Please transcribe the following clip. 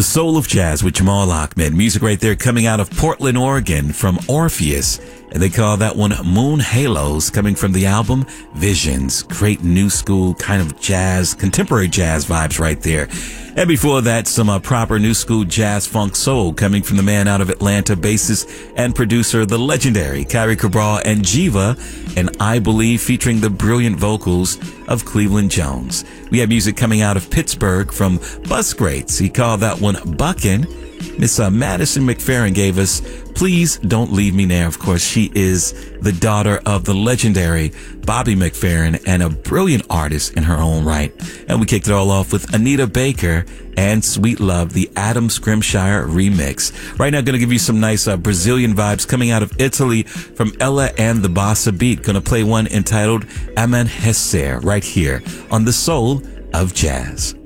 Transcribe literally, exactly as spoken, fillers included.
The Soul of Jazz with Jamal Ahmed. Music right there coming out of Portland, Oregon from Orpheus. And they call that one Moon Halos, coming from the album Visions. Great new school kind of jazz, contemporary jazz vibes right there. And before that, some uh, proper new school jazz funk soul coming from the man out of Atlanta, bassist and producer, the legendary Kyrie Cabral and Jiva, and I Believe, featuring the brilliant vocals of Cleveland Jones. We have music coming out of Pittsburgh from Bus Greats. He called that one Buckin'. Miss uh, Madison McFerrin gave us Please Don't Leave Me There. Of course, she is the daughter of the legendary Bobby McFerrin and a brilliant artist in her own right. And we kicked it all off with Anita Baker and Sweet Love, the Adam Scrimshire remix. Right now, going to give you some nice uh, Brazilian vibes coming out of Italy from Ella and the Bossa Beat. Going to play one entitled Amanhecer right here on The Soul of Jazz.